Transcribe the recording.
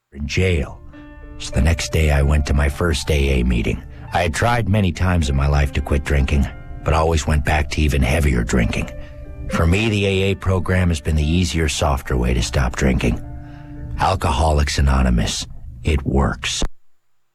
in jail. So the next day I went to my first AA meeting. I had tried many times in my life to quit drinking, but always went back to even heavier drinking. For me, the AA program has been the easier, softer way to stop drinking. Alcoholics Anonymous. It works.